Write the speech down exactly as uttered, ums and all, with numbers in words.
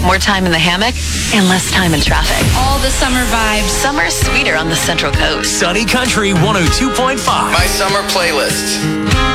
More time in the hammock and less time in traffic. All the summer vibes. Summer's sweeter on the Central Coast. Sunny Country one oh two point five. My summer playlist.